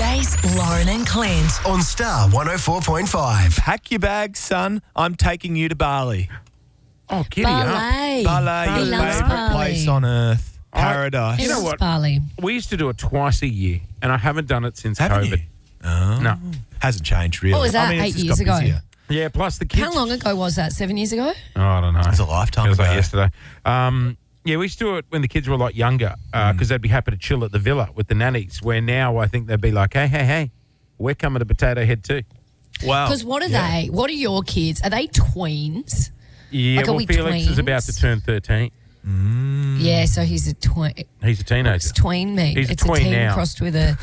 Jace, Lauren and Clint. On Star 104.5. Pack your bags, son. I'm taking you to Bali. Oh, giddy up. Bali, He your loves favourite Bali. place on earth. Paradise. You know what? Bali. We used to do it twice a year, and I haven't done it since Haven't COVID. you? Oh. No. Hasn't changed, really. What was that, I mean, it's 8 just years got ago? busier. Yeah, plus the kids. How long ago was that? 7 years ago? Oh, I don't know. It was a lifetime Feels like ago. yesterday. Yeah, we used to do it when the kids were a lot younger because they'd be happy to chill at the villa with the nannies, where now I think they'd be like, hey, we're coming to Potato Head too. Wow. Because what are they? What are your kids? Are they tweens? Yeah, Like, are well, we Felix is tweens? about to turn 13. Yeah, so he's a tween. He's a teenager. What's tween mean? He's a It's tween a teen now. crossed with a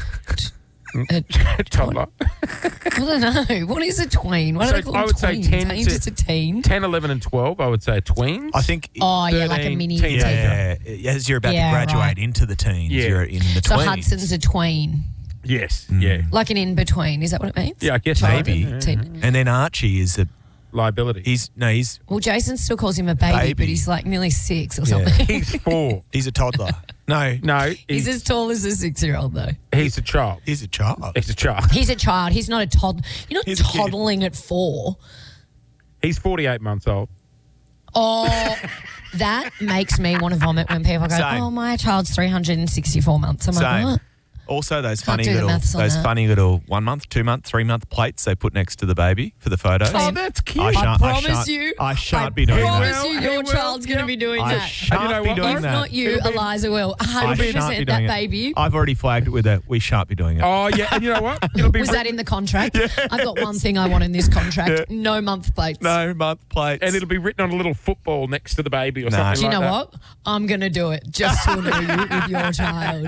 Toddler. I don't know. What is a tween? What So are they called? I would say tweens? 10 Are you to- just a teen? 10, 11 and 12, I would say tweens. I think... Oh, yeah, like a 13, mini teenager. teen. Yeah, as you're about Yeah, to graduate right. into the teens, Yeah. you're in the So 20s. Hudson's a tween. Yes, yeah. Like an in-between. Is that what it means? Yeah, I guess Maybe. so. Yeah. Teen. And then Archie is a... Liability. He's Well, Jason still calls him a baby, Baby. but he's like nearly 6 or Yeah. something. He's 4. He's a toddler. No, No, He's as tall as a 6-year-old, though. he's a child. he's a child. He's a child. He's a child. He's not a toddler. You're not He's a kid. toddling at 4. He's 48 months old. Oh, that makes me want to vomit when people go, Same. oh, my child's 364 months. I'm like, Same. what? Also, those Can't funny do the little, maths on those that. funny little 1 month, 2 month, 3 month plates they put next to the baby for the photos. Oh, that's cute. I promise you. I shan't be doing I that. promise you, He your will, child's going to yeah. be doing I that. shan't And you know be what? doing If that. not you, It'll be- Eliza will. I shan't be 100% that doing it. baby. I've already flagged it with a we shan't be doing it. Oh, yeah. And you know what? It'll be Was that in the contract? I've got one thing I want in this contract. No month plates. No month plates. And it'll be written on a little football next to the baby or No. something Do you like know that. what? I'm going to do it just to annoy you with your child.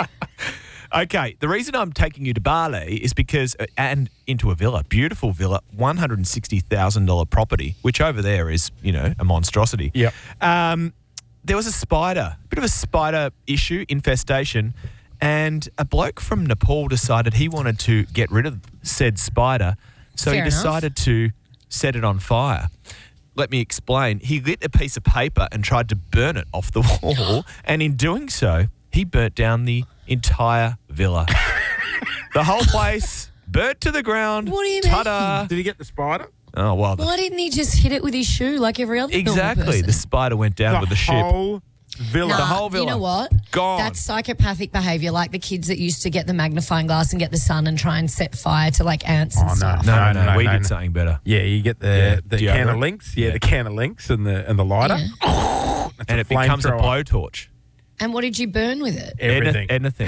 Okay, the reason I'm taking you to Bali is because, and into a villa, beautiful villa, $160,000 property, which over there is, a monstrosity. Yep. There was a bit of a spider issue, infestation, and a bloke from Nepal decided he wanted to get rid of said spider, so Fair he enough. decided to set it on fire. Let me explain. He lit a piece of paper and tried to burn it off the wall, and in doing so, he burnt down the entire villa. The whole place burnt to the ground. What do you Ta-da. Did he get the spider? Oh, well, Why didn't he just hit it with his shoe like every other normal exactly. person? The spider went down with the ship. whole villa. Nah, the whole villa. You know what? Gone. That's psychopathic behaviour, like the kids that used to get the magnifying glass and get the sun and try and set fire to like ants and Oh, no. stuff. No, we no. did something better. Yeah, you get Yeah, the can of deodorant. links. Yeah, Yeah. the can of links and the lighter. Yeah. That's And it becomes a flamethrower. blowtorch. And what did you burn with it? Everything. Anything.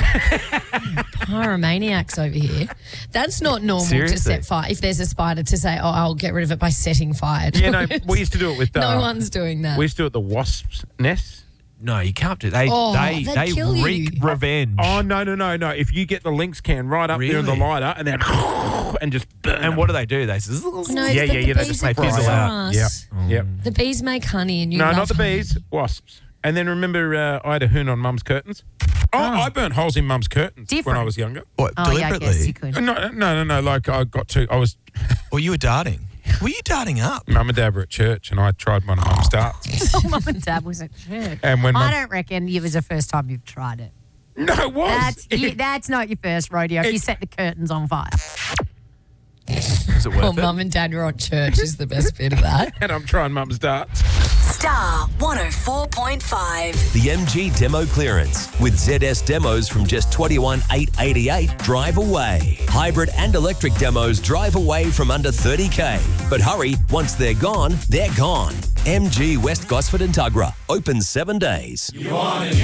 Pyromaniacs over here. That's not normal to Seriously? set fire. If there's a spider, to say, oh, I'll get rid of it by setting fire. to Yeah, no, it. we used to do it with... No one's doing that. We used to do it at the wasps' nests. No, you can't do that. Oh, They they'd kill wreak you. revenge. Oh, no. If you get the links can right up there in the Really? lighter and then... and just burn And them. what do they do? They zzz, No, Yeah, the yeah, they bees just are make good fizzle for out. us. Yep. The bees make honey and you No, love not the honey. bees. Wasps. And then remember I had a hoon on Mum's curtains? Oh, I burnt holes in Mum's curtains when I Different. was younger. What, Oh, yeah, I deliberately? guess you could. No. Like I was... Or you were darting? Were you darting up? Mum and Dad were at church and I tried one of Mum's darts. Mum and Dad was at church. And when I Mum... don't reckon it was the first time you've tried it. No, it was. That's not your first rodeo. If you set the curtains on fire. Was it worth Well, it? Mum and Dad were on church is the best bit of that. And I'm trying Mum's darts. Star 104.5. The MG demo clearance with ZS demos from just $21,888 drive away. Hybrid and electric demos drive away from under $30K. But hurry, once they're gone, they're gone. MG West Gosford and Tuggerah. Open 7 days. You want it